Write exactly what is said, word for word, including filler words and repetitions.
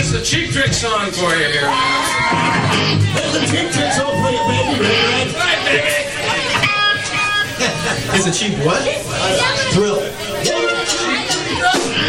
That's the Cheap Trick song for you here. There's the Cheap Trick song for you, baby. Right, right, baby. It's a cheap what? Thrill.